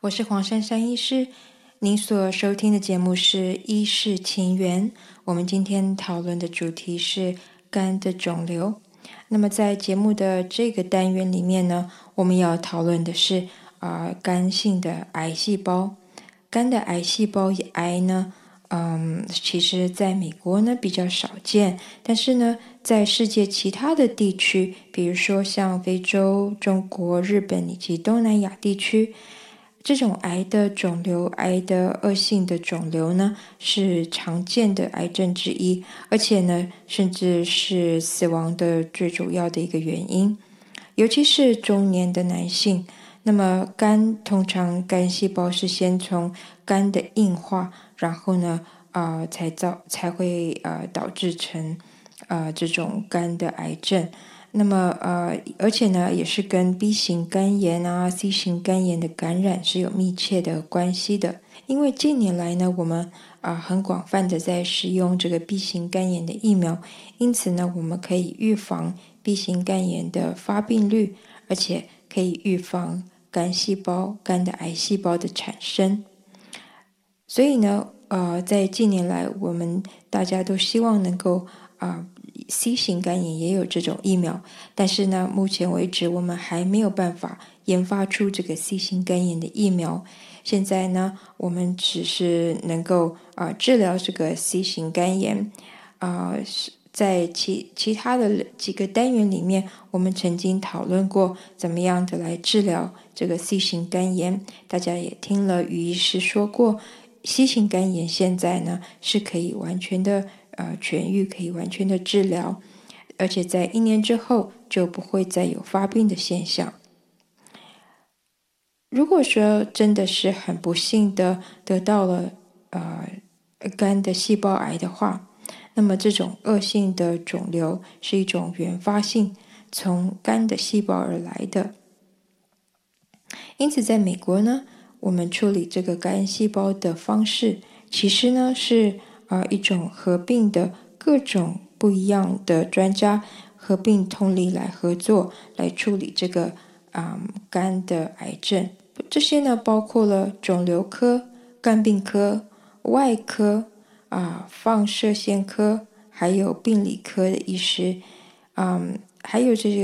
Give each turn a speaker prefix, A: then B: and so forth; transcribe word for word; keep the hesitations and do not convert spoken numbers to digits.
A: 我是黄珊珊医师，您所收听的节目是《医事情缘》。我们今天讨论的主题是肝的肿瘤。那么在节目的这个单元里面呢，我们要讨论的是啊、呃、肝性的癌细胞。肝的癌细胞癌呢，嗯，其实在美国呢比较少见，但是呢，在世界其他的地区，比如说像非洲、中国、日本以及东南亚地区，这种癌的肿瘤、癌的恶性的肿瘤呢，是常见的癌症之一，而且呢，甚至是死亡的最主要的一个原因。尤其是中年的男性，那么肝通常肝细胞是先从肝的硬化，然后呢，呃，才造才会呃导致成呃这种肝的癌症。那么呃，而且呢，也是跟 B 型肝炎啊、C 型肝炎的感染是有密切的关系的。因为近年来呢，我们啊、呃、很广泛的在使用这个 B 型肝炎的疫苗，因此呢，我们可以预防 B 型肝炎的发病率，而且可以预防肝细胞、肝的癌细胞的产生。所以呢，呃，在近年来，我们大家都希望能够啊、呃、C 型肝炎也有这种疫苗，但是呢，目前为止我们还没有办法研发出这个 C 型肝炎的疫苗。现在呢，我们只是能够啊、呃、治疗这个 C 型肝炎，啊、呃，在其其他的几个单元里面，我们曾经讨论过怎么样的来治疗这个 C 型肝炎，大家也听了于医师说过。C 型肝炎现在呢是可以完全的呃痊愈，可以完全的治疗，而且在一年之后就不会再有发病的现象。如果说真的是很不幸的得到了呃肝的细胞癌的话，那么这种恶性的肿瘤是一种原发性从肝的细胞而来的。因此在美国呢，我们处理这个肝细胞的方式，其实呢是呃一种合并的各种不一样的专家合并通力来合作，来处理这个啊、嗯、肝的癌症。这些呢包括了肿瘤科、肝病科、外科啊、放射线科，还有病理科的医师，嗯，还有这